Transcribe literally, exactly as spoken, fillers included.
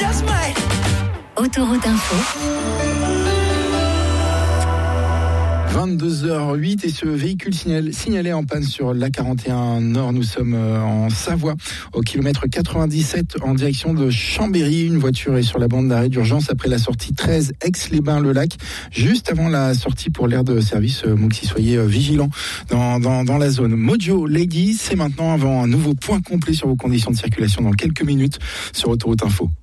just might. Autoroute Info. vingt-deux heures huit et ce véhicule signalé, signalé en panne sur l'A quarante et un Nord. Nous sommes en Savoie, au kilomètre quatre-vingt-dix-sept en direction de Chambéry. Une voiture est sur la bande d'arrêt d'urgence après la sortie treize Aix-les-Bains-le-Lac, juste avant la sortie pour l'aire de service Moxie. Soyez vigilants dans, dans, dans la zone. Mojo Lady, c'est maintenant avant un nouveau point complet sur vos conditions de circulation dans quelques minutes sur Autoroute Info.